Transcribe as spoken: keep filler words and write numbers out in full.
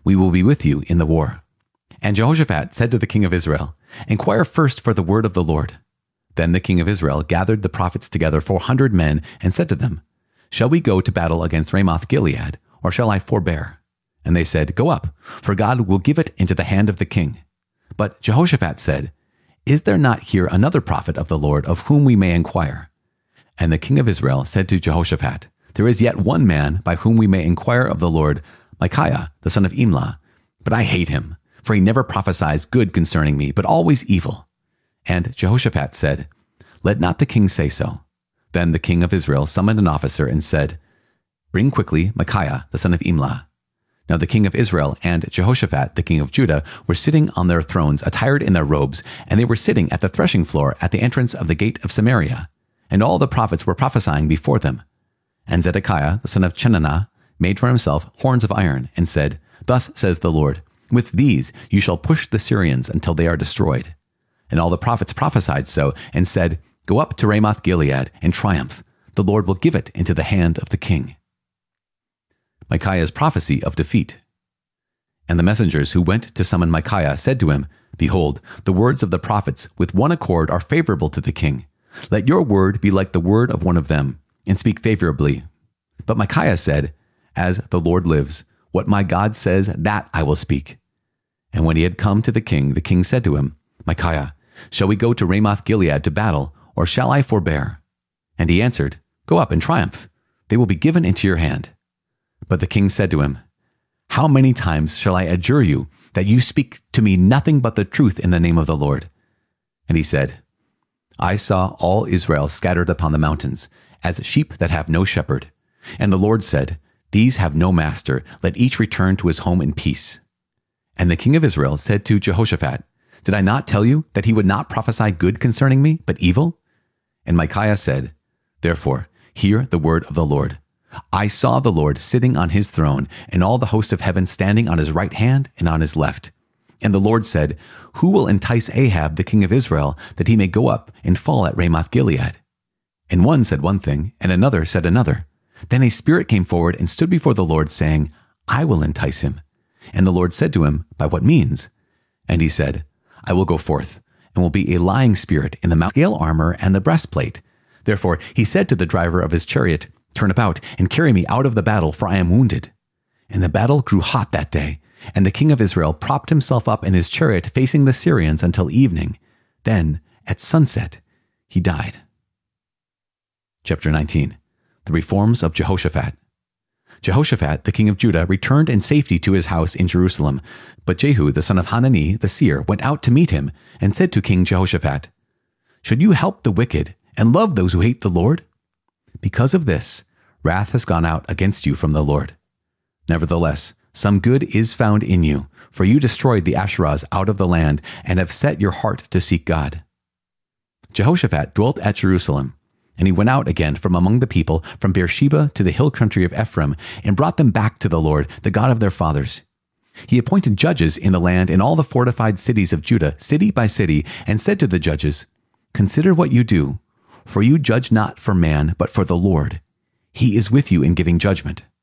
we will be with you in the war." And Jehoshaphat said to the king of Israel, "Inquire first for the word of the Lord." Then the king of Israel gathered the prophets together four hundred men and said to them, "Shall we go to battle against Ramoth Gilead, or shall I forbear?" And they said, "Go up, for God will give it into the hand of the king." But Jehoshaphat said, "Is there not here another prophet of the Lord of whom we may inquire?" And the king of Israel said to Jehoshaphat, "There is yet one man by whom we may inquire of the Lord, Micaiah, the son of Imlah. But I hate him, for he never prophesies good concerning me, but always evil." And Jehoshaphat said, "Let not the king say so." Then the king of Israel summoned an officer and said, "Bring quickly Micaiah, the son of Imlah." Now the king of Israel and Jehoshaphat, the king of Judah, were sitting on their thrones, attired in their robes, and they were sitting at the threshing floor at the entrance of the gate of Samaria. And all the prophets were prophesying before them. And Zedekiah, the son of Chenaanah, made for himself horns of iron, and said, "Thus says the Lord, with these you shall push the Syrians until they are destroyed." And all the prophets prophesied so, and said, "Go up to Ramoth Gilead and triumph. The Lord will give it into the hand of the king." Micaiah's prophecy of defeat. And the messengers who went to summon Micaiah said to him, "Behold, the words of the prophets with one accord are favorable to the king. Let your word be like the word of one of them, and speak favorably." But Micaiah said, "As the Lord lives, what my God says, that I will speak." And when he had come to the king, the king said to him, "Micaiah, shall we go to Ramoth Gilead to battle, or shall I forbear?" And he answered, "Go up and triumph. They will be given into your hand." But the king said to him, "How many times shall I adjure you that you speak to me nothing but the truth in the name of the Lord?" And he said, "I saw all Israel scattered upon the mountains, as sheep that have no shepherd. And the Lord said, These have no master, let each return to his home in peace." And the king of Israel said to Jehoshaphat, "Did I not tell you that he would not prophesy good concerning me, but evil?" And Micaiah said, "Therefore, hear the word of the Lord. I saw the Lord sitting on his throne, and all the host of heaven standing on his right hand and on his left. And the Lord said, Who will entice Ahab the king of Israel, that he may go up and fall at Ramoth Gilead?" And one said one thing, and another said another. Then a spirit came forward and stood before the Lord, saying, "I will entice him." And the Lord said to him, "By what means?" And he said, "I will go forth, and will be a lying spirit in the mount scale armor and the breastplate." Therefore he said to the driver of his chariot, "Turn about, and carry me out of the battle, for I am wounded." And the battle grew hot that day, and the king of Israel propped himself up in his chariot facing the Syrians until evening. Then, at sunset, he died. Chapter nineteen. The Reforms of Jehoshaphat. Jehoshaphat, the king of Judah, returned in safety to his house in Jerusalem. But Jehu, the son of Hanani, the seer, went out to meet him, and said to King Jehoshaphat, "Should you help the wicked, and love those who hate the Lord? Because of this, wrath has gone out against you from the Lord. Nevertheless, some good is found in you, for you destroyed the Asherahs out of the land, and have set your heart to seek God." Jehoshaphat dwelt at Jerusalem, and he went out again from among the people, from Beersheba to the hill country of Ephraim, and brought them back to the Lord, the God of their fathers. He appointed judges in the land in all the fortified cities of Judah, city by city, and said to the judges, "Consider what you do, for you judge not for man, but for the Lord. He is with you in giving judgment."